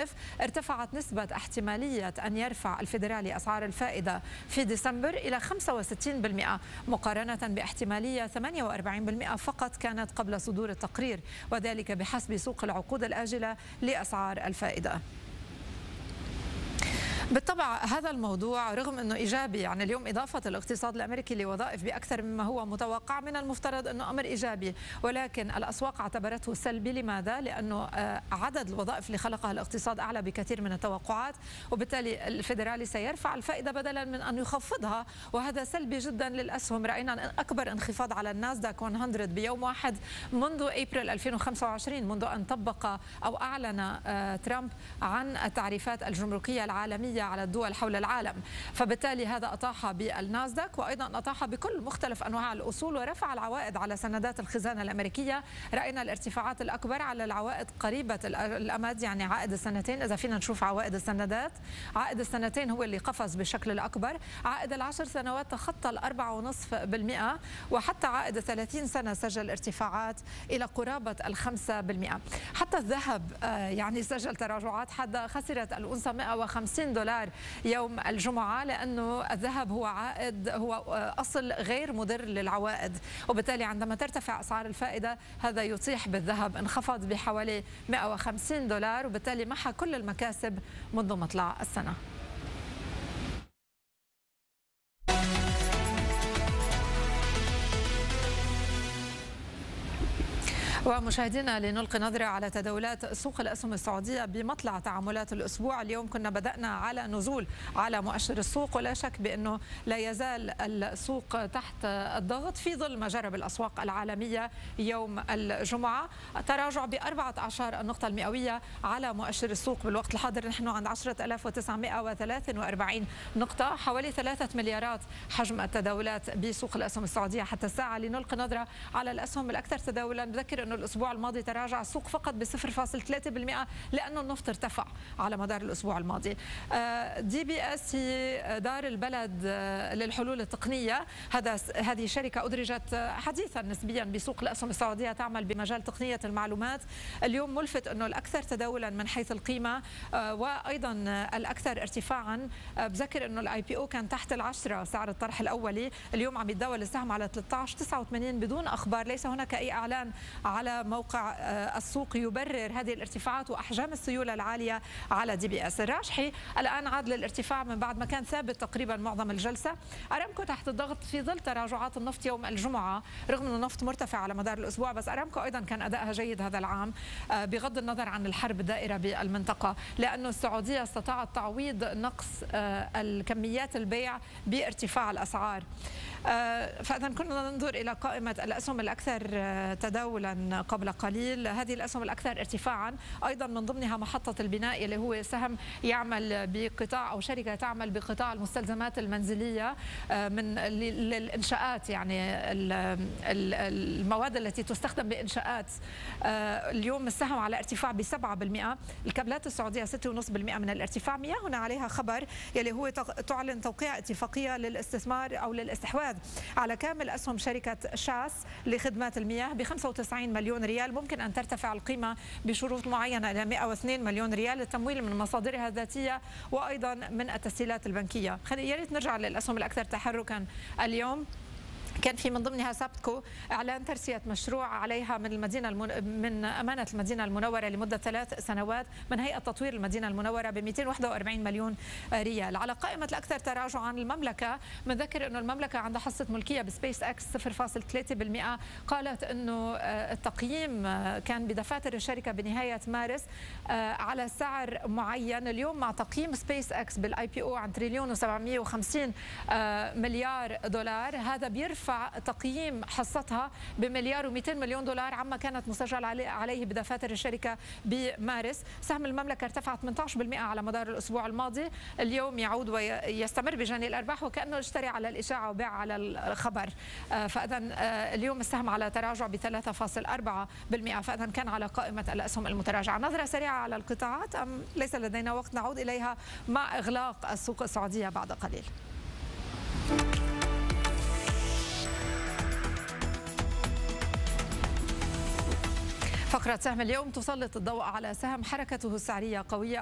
الوظائف ارتفعت نسبة احتمالية أن يرفع الفيدرالي أسعار الفائدة في ديسمبر إلى 65% مقارنة باحتمالية 48% فقط كانت قبل صدور التقرير، وذلك بحسب سوق العقود الآجلة لأسعار الفائدة. بالطبع هذا الموضوع رغم أنه إيجابي، يعني اليوم إضافة الاقتصاد الأمريكي لوظائف بأكثر مما هو متوقع من المفترض أنه أمر إيجابي، ولكن الأسواق اعتبرته سلبي. لماذا؟ لأنه عدد الوظائف اللي خلقها الاقتصاد أعلى بكثير من التوقعات، وبالتالي الفيدرالي سيرفع الفائدة بدلا من أن يخفضها، وهذا سلبي جدا للأسهم. رأينا أكبر انخفاض على الناسداك 100 بيوم واحد منذ أبريل 2025، منذ أن طبق أو أعلن ترامب عن التعريفات الجمركية العالمية على الدول حول العالم. فبالتالي هذا أطاح بالناسداك وأيضا أطاح بكل مختلف أنواع الأصول ورفع العوائد على سندات الخزانة الأمريكية. رأينا الارتفاعات الأكبر على العوائد قريبة الأمد، يعني عائد السنتين. إذا فينا نشوف عوائد السندات، عائد السنتين هو اللي قفز بشكل الأكبر، عائد العشر سنوات تخطى 4.5%، وحتى عائد 30 سنة سجل ارتفاعات إلى قرابة 5%. حتى الذهب يعني سجل تراجعات حادة، خسرت الأونصة $150 يوم الجمعة، لأنه الذهب هو عائد، هو أصل غير مضر للعوائد، وبالتالي عندما ترتفع أسعار الفائدة هذا يطيح بالذهب. انخفض بحوالي $150، وبالتالي محى كل المكاسب منذ مطلع السنة. ومشاهدينا لنلقي نظرة على تداولات سوق الأسهم السعودية بمطلع تعاملات الأسبوع. اليوم كنا بدأنا على نزول على مؤشر السوق، ولا شك بأنه لا يزال السوق تحت الضغط في ظل ما جرى بالأسواق العالمية يوم الجمعة. تراجع ب14 النقطة المئوية على مؤشر السوق. بالوقت الحاضر نحن عند 10,943 نقطة، حوالي 3 مليارات حجم التداولات بسوق الأسهم السعودية حتى الساعة. لنلقي نظرة على الأسهم الأكثر تداولا، نذكر أنه الأسبوع الماضي تراجع السوق فقط ب0.3% لأنه النفط ارتفع على مدار الأسبوع الماضي. دي بي اس هي دار البلد للحلول التقنية، هذه شركة أدرجت حديثا نسبيا بسوق الأسهم السعودية، تعمل بمجال تقنية المعلومات. اليوم ملفت أنه الأكثر تداولا من حيث القيمة وأيضا الأكثر ارتفاعا. بذكر أنه الاي بي او كان تحت 10 سعر الطرح الأولي، اليوم عم يتداول السهم على 13.89 بدون أخبار. ليس هناك أي إعلان على موقع السوق يبرر هذه الارتفاعات وأحجام السيولة العالية على دي بي اس. الراجحي الآن عاد للارتفاع من بعد ما كان ثابت تقريبا معظم الجلسة. أرامكو تحت الضغط في ظل تراجعات النفط يوم الجمعة، رغم أن النفط مرتفع على مدار الأسبوع، بس أرامكو أيضا كان أدائها جيد هذا العام بغض النظر عن الحرب الدائرة بالمنطقة، لأنه السعودية استطاعت تعويض نقص الكميات البيع بارتفاع الأسعار. فإذا كنا ننظر إلى قائمة الأسهم الأكثر تداولا قبل قليل، هذه الأسهم الأكثر ارتفاعا أيضا من ضمنها محطة البناء اللي هو سهم يعمل بقطاع أو شركة تعمل بقطاع المستلزمات المنزلية من للإنشاءات، يعني المواد التي تستخدم بإنشاءات. اليوم السهم على ارتفاع ب7%. الكابلات السعودية 6.5% من الارتفاع. مياه هنا عليها خبر يلي هو تعلن توقيع اتفاقية للاستثمار أو للاستحواذ على كامل أسهم شركة شاس لخدمات المياه ب95 مليون ريال، ممكن أن ترتفع القيمة بشروط معينة إلى 102 مليون ريال للتمويل من مصادرها الذاتية وأيضا من التسهيلات البنكية. يا ريت نرجع للأسهم الأكثر تحركا اليوم. كان في من ضمنها سابتكو إعلان ترسية مشروع عليها من من أمانة المدينة المنورة لمدة 3 سنوات من هيئة تطوير المدينة المنورة ب241 مليون ريال. على قائمة الأكثر تراجعا المملكة، بنذكر أنه المملكة عندها حصة ملكية بسبيس اكس 0.3%. قالت أنه التقييم كان بدفاتر الشركة بنهاية مارس على سعر معين. اليوم مع تقييم سبيس اكس بالاي بي او عن $1,750 مليار، هذا بيرفع تقييم حصتها ب1,200 مليون عما كانت مسجل عليه بدفاتر الشركة بمارس. سهم المملكة ارتفع 18% على مدار الأسبوع الماضي، اليوم يعود ويستمر بجني الأرباح وكأنه اشتري على الإشاعة وباع على الخبر. فإذا اليوم السهم على تراجع ب3.4%، فإذا كان على قائمة الأسهم المتراجعة. نظرة سريعة على القطاعات أم ليس لدينا وقت؟ نعود إليها مع إغلاق السوق السعودية بعد قليل. فقرة سهم اليوم تسلط الضوء على سهم حركته السعرية قوية